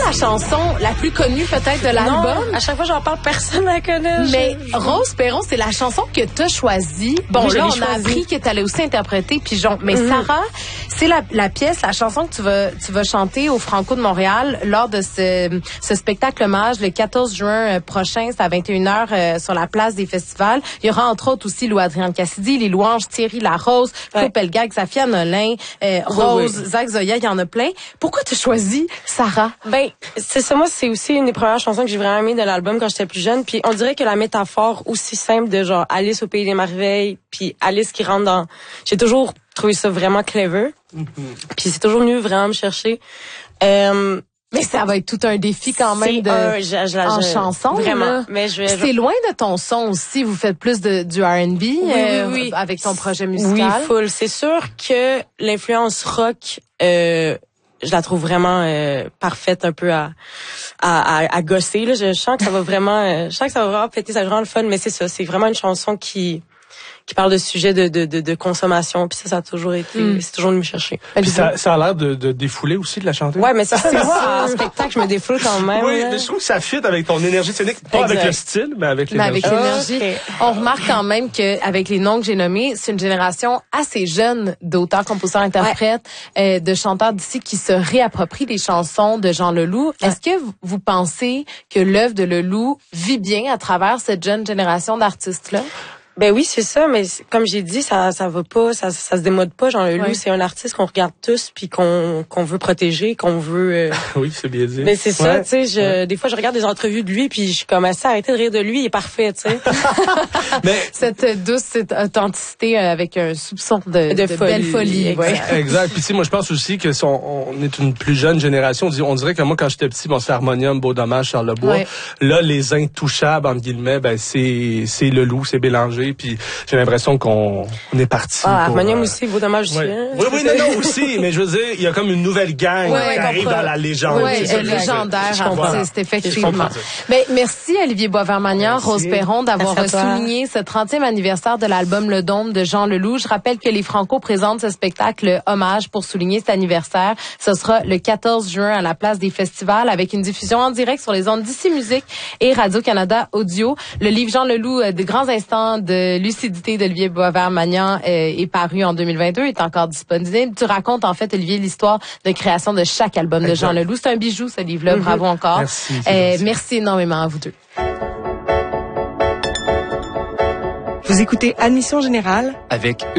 la chanson la plus connue peut-être de l'album? Non, à chaque fois j'en parle, personne la connaît. Mais Rose Perron, c'est la chanson que t'as choisie. Bon, oui, là, on a appris que t'allais aussi interpréter Pigeon. Mais Sarah, c'est la pièce, la chanson que tu vas chanter au Franco de Montréal lors de ce spectacle hommage le 14 juin prochain. C'est à 21h sur la place des festivals. Il y aura entre autres aussi Lou-Adrienne Cassidy, Les Louanges, Thierry Larose, Claude Pelgag, Safia Nolin, Rose, Zach Zoya, il y en a plein. Pourquoi tu as choisi Sarah? Ben, c'est ça, moi, c'est aussi une des premières chansons que j'ai vraiment aimées de l'album quand j'étais plus jeune. Puis on dirait que la métaphore aussi simple de genre Alice au Pays des Merveilles, puis Alice qui rentre dans... J'ai toujours trouvé ça vraiment clever. Puis c'est toujours mieux vraiment me chercher. Mais ça va être tout un défi quand même en chanson. Vraiment. Là. Mais c'est loin de ton son aussi. Vous faites plus du R&B oui. avec ton projet musical. Oui, full. C'est sûr que l'influence rock... je la trouve vraiment parfaite un peu à gosser là. Je sens que ça va vraiment péter, ça va vraiment le fun, mais c'est ça, c'est vraiment une chanson qui parle de sujets de consommation, puis ça a toujours été c'est toujours de me chercher. Puis ça a l'air de défouler aussi de la chanter. Ouais, mais c'est ça, moi en spectacle, je me défoule quand même. Oui, mais je trouve que ça fit avec ton énergie scénique, pas avec le style, mais avec l'énergie. Avec l'énergie. Okay. On remarque quand même que avec les noms que j'ai nommés, c'est une génération assez jeune d'auteurs, compositeurs, interprètes, de chanteurs d'ici qui se réapproprient les chansons de Jean Leloup. Ouais. Est-ce que vous pensez que l'œuvre de Leloup vit bien à travers cette jeune génération d'artistes-là? Ben oui, c'est ça, mais comme j'ai dit, ça va pas, ça se démode pas. Jean Leloup, c'est un artiste qu'on regarde tous puis qu'on veut protéger, qu'on veut. Oui, c'est bien dit. Mais c'est ça, tu sais. Des fois, je regarde des entrevues de lui puis je suis comme assez arrêtée de rire de lui, il est parfait, tu sais. Mais cette douce, cette authenticité avec un soupçon de belle folie. Exact. Puis tu sais, moi je pense aussi que si on est une plus jeune génération, on dirait que moi quand j'étais petit, c'est Harmonium, Beau Dommage, Charlebois. Ouais. Là, les intouchables entre guillemets, ben c'est Leloup, c'est Bélanger. Puis j'ai l'impression qu'on est parti. Harmonium aussi, Beau Dommage aussi. Oui, non, aussi. Mais je veux dire, il y a comme une nouvelle gang qui arrive dans la légende. Oui, légendaire artiste, effectivement. Mais merci Olivier Boisvert-Magnan, Rose Perron, d'avoir souligné ce 30e anniversaire de l'album Le Dôme de Jean Leloup. Je rappelle que les Franco présentent ce spectacle hommage pour souligner cet anniversaire. Ce sera le 14 juin à la place des festivals avec une diffusion en direct sur les ondes d'ici Musique et Radio-Canada Audio. Le livre Jean Leloup, des grands instants de lucidité d'Olivier Boisvert-Magnan est paru en 2022, est encore disponible. Tu racontes en fait, Olivier, l'histoire de création de chaque album de Jean Leloup. C'est un bijou, ce livre-là. Bravo encore. Merci. Merci énormément à vous deux. Vous écoutez Admission Générale avec